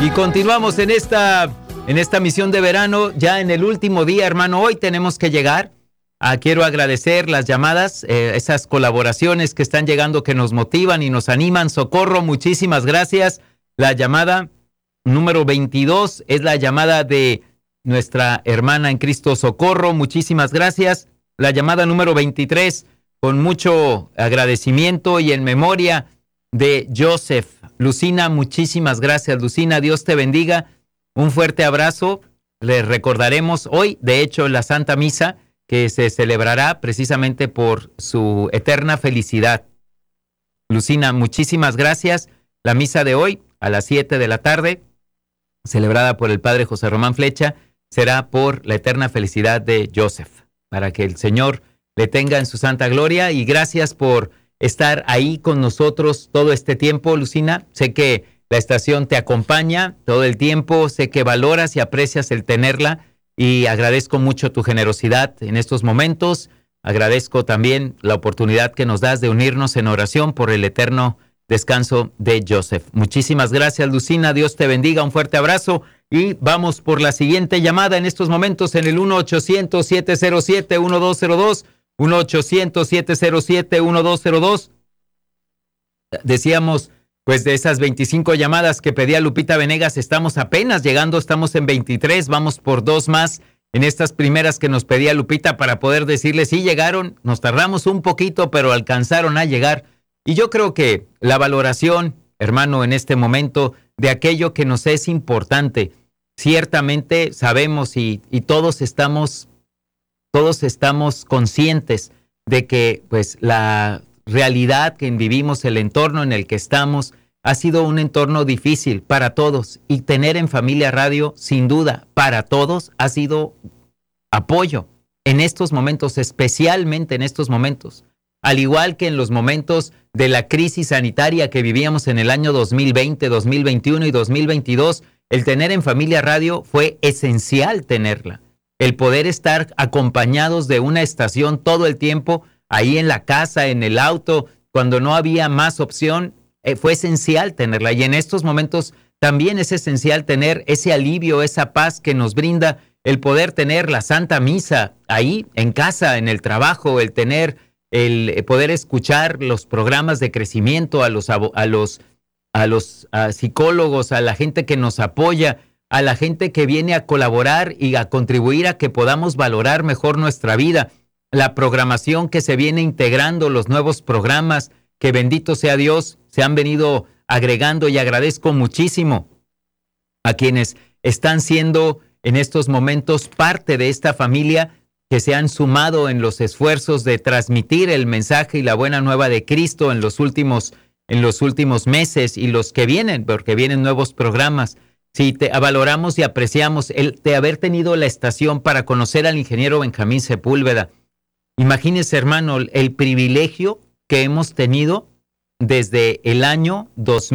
Y continuamos en esta misión de verano, ya en el último día, hermano. Hoy tenemos que llegar. Quiero agradecer las llamadas, esas colaboraciones que están llegando, que nos motivan y nos animan. Socorro, muchísimas gracias. La llamada número 22 es la llamada de nuestra hermana en Cristo, Socorro. Muchísimas gracias. La llamada número 23, con mucho agradecimiento y en memoria de Joseph. Lucina, muchísimas gracias, Lucina. Dios te bendiga. Un fuerte abrazo. Les recordaremos hoy, de hecho, la Santa Misa, que se celebrará precisamente por su eterna felicidad. Lucina, muchísimas gracias. La misa de hoy, a las 7 de la tarde, celebrada por el Padre José Román Flecha, será por la eterna felicidad de Joseph, para que el Señor le tenga en su santa gloria. Y gracias por estar ahí con nosotros todo este tiempo, Lucina. Sé que la estación te acompaña todo el tiempo, sé que valoras y aprecias el tenerla, y agradezco mucho tu generosidad en estos momentos. Agradezco también la oportunidad que nos das de unirnos en oración por el eterno descanso de Joseph. Muchísimas gracias, Lucina. Dios te bendiga. Un fuerte abrazo. Y vamos por la siguiente llamada en estos momentos en el 1-800-707-1202. 1-800-707-1202. Decíamos, pues, de esas 25 llamadas que pedía Lupita Venegas, estamos apenas llegando, estamos en 23, vamos por 2 más en estas primeras que nos pedía Lupita para poder decirle si llegaron. Nos tardamos un poquito, pero alcanzaron a llegar. Y yo creo que la valoración, hermano, en este momento, de aquello que nos es importante, ciertamente sabemos y todos estamos conscientes de que, pues, la realidad que vivimos, el entorno en el que estamos, ha sido un entorno difícil para todos, y tener en Familia Radio, sin duda, para todos ha sido apoyo en estos momentos, especialmente en estos momentos, al igual que en los momentos de la crisis sanitaria que vivíamos en el año 2020, 2021 y 2022, el tener en Familia Radio fue esencial tenerla. El poder estar acompañados de una estación todo el tiempo, ahí en la casa, en el auto, cuando no había más opción, fue esencial tenerla. Y en estos momentos también es esencial tener ese alivio, esa paz que nos brinda el poder tener la Santa Misa ahí en casa, en el trabajo, el poder escuchar los programas de crecimiento, a los psicólogos, a la gente que nos apoya, a la gente que viene a colaborar y a contribuir a que podamos valorar mejor nuestra vida, la programación que se viene integrando, los nuevos programas que, bendito sea Dios, se han venido agregando, y agradezco muchísimo a quienes están siendo en estos momentos parte de esta familia, que se han sumado en los esfuerzos de transmitir el mensaje y la buena nueva de Cristo en los últimos meses, y los que vienen, porque vienen nuevos programas. Sí, valoramos y apreciamos el de haber tenido la estación para conocer al ingeniero Benjamín Sepúlveda. Imagínese, hermano, el privilegio que hemos tenido desde el año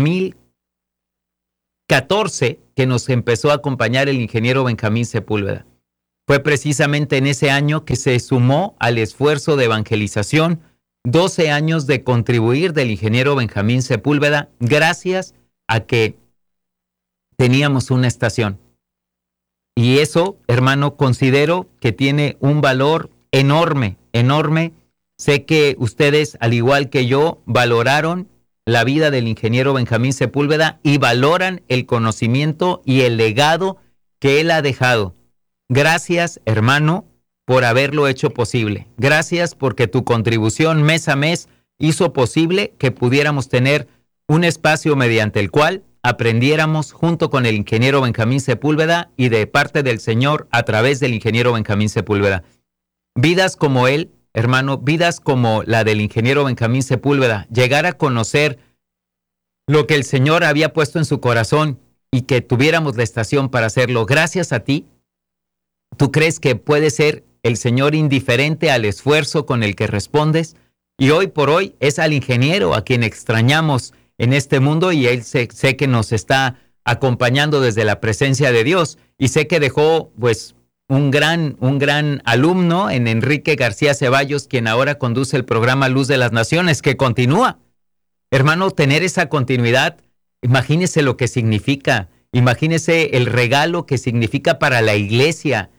2014, que nos empezó a acompañar el ingeniero Benjamín Sepúlveda. Fue precisamente en ese año que se sumó al esfuerzo de evangelización, 12 años de contribuir del ingeniero Benjamín Sepúlveda, gracias a que teníamos una estación. Y eso, hermano, considero que tiene un valor enorme, enorme. Sé que ustedes, al igual que yo, valoraron la vida del ingeniero Benjamín Sepúlveda y valoran el conocimiento y el legado que él ha dejado. Gracias, hermano, por haberlo hecho posible. Gracias porque tu contribución mes a mes hizo posible que pudiéramos tener un espacio mediante el cual aprendiéramos junto con el ingeniero Benjamín Sepúlveda y de parte del Señor a través del ingeniero Benjamín Sepúlveda. Vidas como él, hermano, vidas como la del ingeniero Benjamín Sepúlveda, llegar a conocer lo que el Señor había puesto en su corazón y que tuviéramos la estación para hacerlo gracias a ti. ¿Tú crees que puede ser el Señor indiferente al esfuerzo con el que respondes? Y hoy por hoy es al ingeniero a quien extrañamos en este mundo, y él sé que nos está acompañando desde la presencia de Dios, y sé que dejó pues un gran alumno en Enrique García Ceballos, quien ahora conduce el programa Luz de las Naciones, que continúa. Hermano, tener esa continuidad, imagínese lo que significa imagínese el regalo que significa para la iglesia,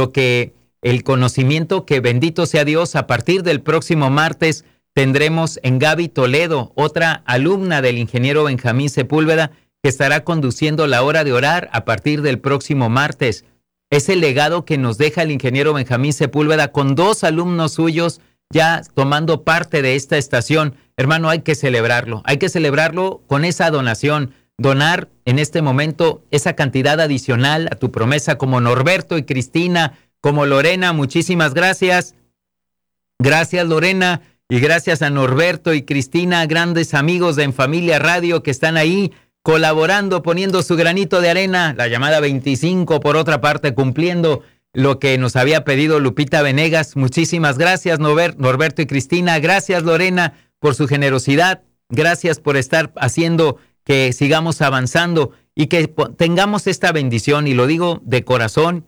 el conocimiento que, bendito sea Dios, a partir del próximo martes tendremos en Gaby Toledo, otra alumna del ingeniero Benjamín Sepúlveda, que estará conduciendo la hora de orar a partir del próximo martes. Es el legado que nos deja el ingeniero Benjamín Sepúlveda con 2 alumnos suyos ya tomando parte de esta estación. Hermano, hay que celebrarlo con esa donación. Donar en este momento esa cantidad adicional a tu promesa, como Norberto y Cristina, como Lorena. Muchísimas gracias. Gracias, Lorena, y gracias a Norberto y Cristina, grandes amigos de En Familia Radio que están ahí colaborando, poniendo su granito de arena. La llamada 25, por otra parte, cumpliendo lo que nos había pedido Lupita Venegas. Muchísimas gracias, Norberto y Cristina. Gracias, Lorena, por su generosidad. Gracias por estar haciendo que sigamos avanzando y que tengamos esta bendición. Y lo digo de corazón,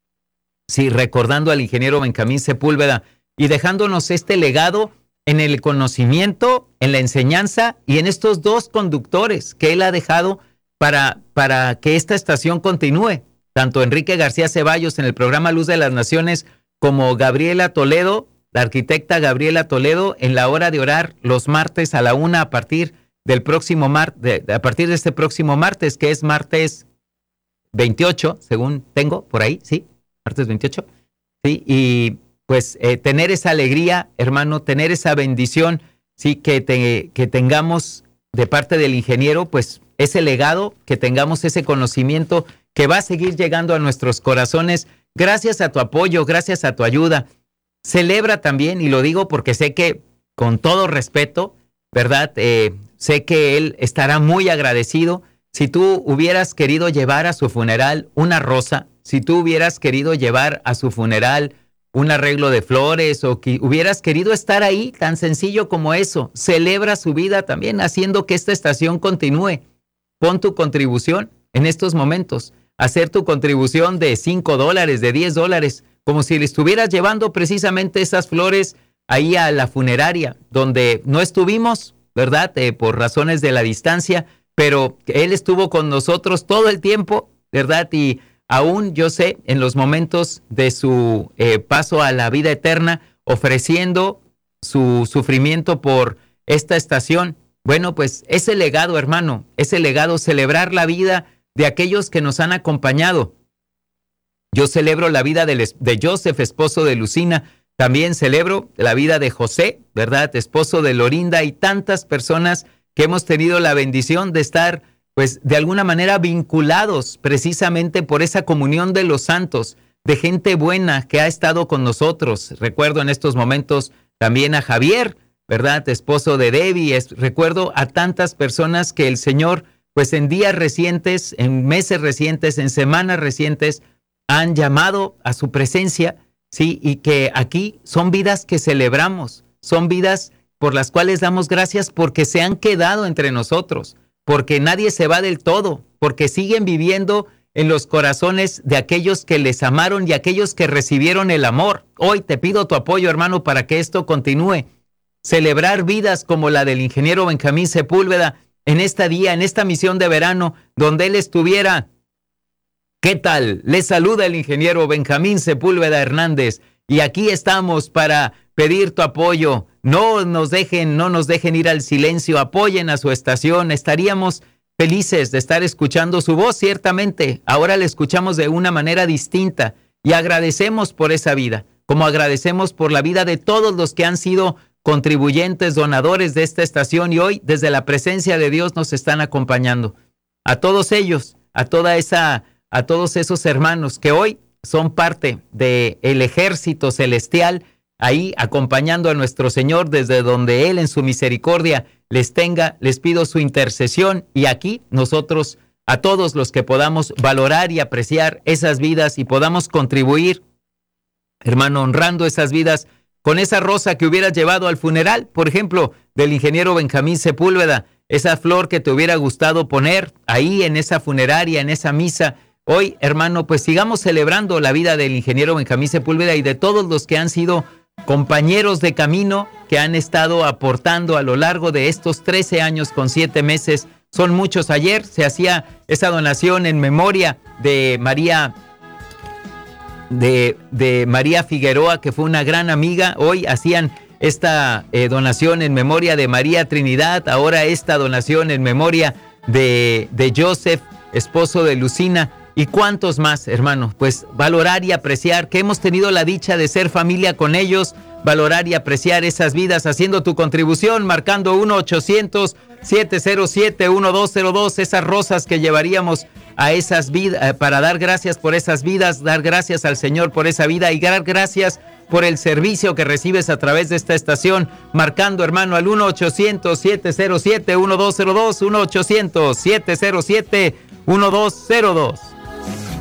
sí, recordando al ingeniero Benjamín Sepúlveda y dejándonos este legado en el conocimiento, en la enseñanza y en estos 2 conductores que él ha dejado para que esta estación continúe. Tanto Enrique García Ceballos en el programa Luz de las Naciones como Gabriela Toledo, la arquitecta Gabriela Toledo, en la hora de orar los martes a la 1 a partir del próximo a partir de este próximo martes, que es martes 28, según tengo por ahí, ¿sí? Martes 28. Sí, y pues tener esa alegría, hermano, tener esa bendición, sí, que tengamos de parte del ingeniero, pues ese legado, que tengamos ese conocimiento que va a seguir llegando a nuestros corazones, gracias a tu apoyo, gracias a tu ayuda. Celebra también, y lo digo porque sé que, con todo respeto, ¿verdad? Sé que él estará muy agradecido. Si tú hubieras querido llevar a su funeral una rosa, si tú hubieras querido llevar a su funeral un arreglo de flores, o que hubieras querido estar ahí, tan sencillo como eso, celebra su vida también, haciendo que esta estación continúe. Pon tu contribución en estos momentos. Hacer tu contribución de $5, de $10, como si le estuvieras llevando precisamente esas flores ahí a la funeraria, donde no estuvimos, ¿verdad? Por razones de la distancia, pero él estuvo con nosotros todo el tiempo, ¿verdad? Y aún yo sé, en los momentos de su paso a la vida eterna, ofreciendo su sufrimiento por esta estación. Bueno, pues ese legado, hermano, ese legado, celebrar la vida de aquellos que nos han acompañado. Yo celebro la vida de Joseph, esposo de Lucina. También celebro la vida de José, ¿verdad? Esposo de Lorinda, y tantas personas que hemos tenido la bendición de estar, pues, de alguna manera vinculados precisamente por esa comunión de los santos, de gente buena que ha estado con nosotros. Recuerdo en estos momentos también a Javier, ¿verdad? Esposo de Debbie. Recuerdo a tantas personas que el Señor, pues en días recientes, en meses recientes, en semanas recientes, han llamado a su presencia, ¿sí? Y que aquí son vidas que celebramos, son vidas por las cuales damos gracias porque se han quedado entre nosotros, porque nadie se va del todo, porque siguen viviendo en los corazones de aquellos que les amaron y aquellos que recibieron el amor. Hoy te pido tu apoyo, hermano, para que esto continúe. Celebrar vidas como la del ingeniero Benjamín Sepúlveda en este día, en esta misión de verano, donde él estuviera. ¿Qué tal? Les saluda el ingeniero Benjamín Sepúlveda Hernández, y aquí estamos para pedir tu apoyo. No nos dejen ir al silencio, apoyen a su estación. Estaríamos felices de estar escuchando su voz, ciertamente. Ahora la escuchamos de una manera distinta y agradecemos por esa vida, como agradecemos por la vida de todos los que han sido contribuyentes, donadores de esta estación, y hoy desde la presencia de Dios nos están acompañando. A todos ellos, a todos esos hermanos que hoy son parte del ejército celestial, ahí acompañando a nuestro Señor desde donde Él en su misericordia les pido su intercesión, y aquí nosotros, a todos los que podamos valorar y apreciar esas vidas y podamos contribuir, hermano, honrando esas vidas con esa rosa que hubieras llevado al funeral, por ejemplo, del ingeniero Benjamín Sepúlveda, esa flor que te hubiera gustado poner ahí en esa funeraria, en esa misa. Hoy, hermano, pues sigamos celebrando la vida del ingeniero Benjamín Sepúlveda y de todos los que han sido compañeros de camino, que han estado aportando a lo largo de estos 13 años con 7 meses son muchos. Ayer se hacía esa donación en memoria de María María Figueroa, que fue una gran amiga. Hoy hacían esta donación en memoria de María Trinidad, ahora esta donación en memoria de Joseph, esposo de Lucina, y cuántos más, hermano. Pues valorar y apreciar que hemos tenido la dicha de ser familia con ellos, valorar y apreciar esas vidas, haciendo tu contribución, marcando 1-800-707-1202, esas rosas que llevaríamos a esas vidas, para dar gracias por esas vidas, dar gracias al Señor por esa vida y dar gracias por el servicio que recibes a través de esta estación, marcando, hermano, al 1-800-707-1202, 1-800-707-1202.